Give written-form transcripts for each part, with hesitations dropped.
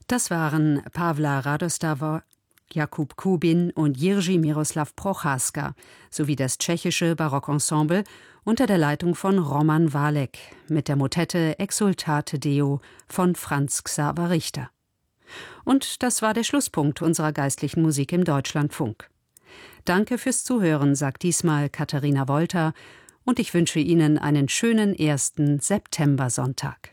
Das waren Pawla Radostawa, Jakub Kubin und Jiří Miroslav Procházka sowie das tschechische Barockensemble unter der Leitung von Roman Válek mit der Motette Exsultate Deo von Franz Xaver Richter. Und das war der Schlusspunkt unserer geistlichen Musik im Deutschlandfunk. Danke fürs Zuhören, sagt diesmal Katharina Wolter, und ich wünsche Ihnen einen schönen 1. Septembersonntag.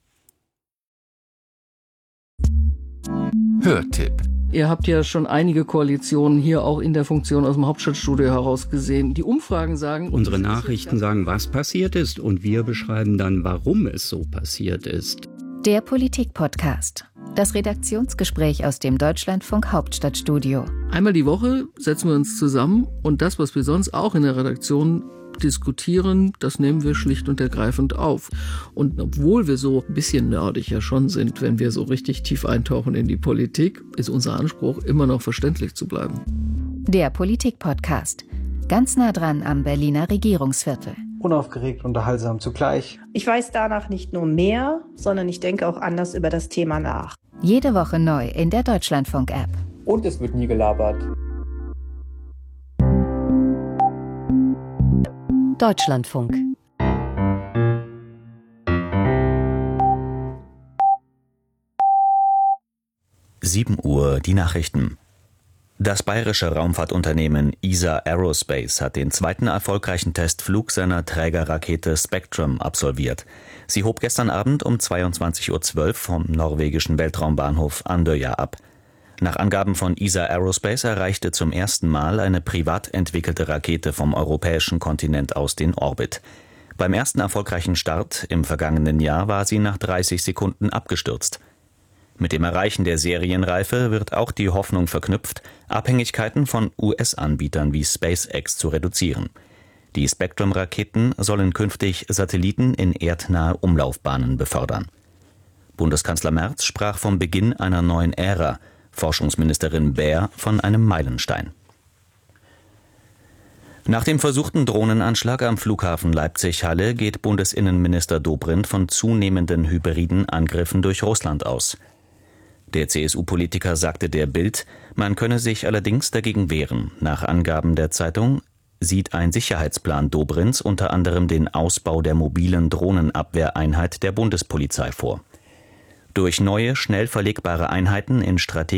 Hörtipp. Ihr habt ja schon einige Koalitionen hier auch in der Funktion aus dem Hauptstadtstudio heraus gesehen. Die Umfragen sagen... Unsere Nachrichten sagen, was passiert ist, und wir beschreiben dann, warum es so passiert ist. Der Politik-Podcast. Das Redaktionsgespräch aus dem Deutschlandfunk Hauptstadtstudio. Einmal die Woche setzen wir uns zusammen und das, was wir sonst auch in der Redaktion diskutieren, das nehmen wir schlicht und ergreifend auf. Und obwohl wir so ein bisschen nerdig ja schon sind, wenn wir so richtig tief eintauchen in die Politik, ist unser Anspruch, immer noch verständlich zu bleiben. Der Politik-Podcast. Ganz nah dran am Berliner Regierungsviertel. Unaufgeregt, unterhaltsam zugleich. Ich weiß danach nicht nur mehr, sondern ich denke auch anders über das Thema nach. Jede Woche neu in der Deutschlandfunk-App. Und es wird nie gelabert. Deutschlandfunk. Uhr, die Nachrichten. Das bayerische Raumfahrtunternehmen ESA Aerospace hat den zweiten erfolgreichen Testflug seiner Trägerrakete Spectrum absolviert. Sie hob gestern Abend um 22:12 Uhr vom norwegischen Weltraumbahnhof Andøya ab. Nach Angaben von ESA Aerospace erreichte zum ersten Mal eine privat entwickelte Rakete vom europäischen Kontinent aus den Orbit. Beim ersten erfolgreichen Start im vergangenen Jahr war sie nach 30 Sekunden abgestürzt. Mit dem Erreichen der Serienreife wird auch die Hoffnung verknüpft, Abhängigkeiten von US-Anbietern wie SpaceX zu reduzieren. Die Spectrum-Raketen sollen künftig Satelliten in erdnahe Umlaufbahnen befördern. Bundeskanzler Merz sprach vom Beginn einer neuen Ära, Forschungsministerin Baer von einem Meilenstein. Nach dem versuchten Drohnenanschlag am Flughafen Leipzig-Halle geht Bundesinnenminister Dobrindt von zunehmenden hybriden Angriffen durch Russland aus. Der CSU-Politiker sagte der Bild, man könne sich allerdings dagegen wehren. Nach Angaben der Zeitung sieht ein Sicherheitsplan Dobrindts unter anderem den Ausbau der mobilen Drohnenabwehreinheit der Bundespolizei vor. Durch neue, schnell verlegbare Einheiten in strategischen